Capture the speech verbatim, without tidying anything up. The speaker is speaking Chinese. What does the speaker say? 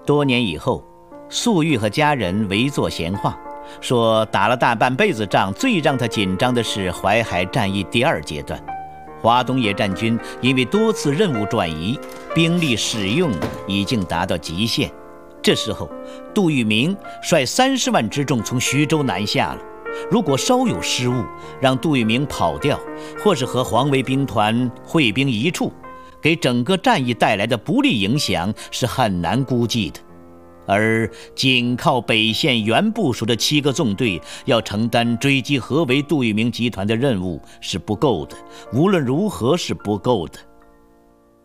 多年以后，粟裕和家人围坐闲话，说打了大半辈子仗，最让他紧张的是淮海战役第二阶段。华东野战军因为多次任务转移，兵力使用已经达到极限。这时候，杜聿明率三十万之众从徐州南下了。如果稍有失误，让杜聿明跑掉，或是和黄维兵团会兵一处，给整个战役带来的不利影响是很难估计的。而仅靠北线原部署的七个纵队要承担追击合围杜聿明集团的任务是不够的，无论如何是不够的。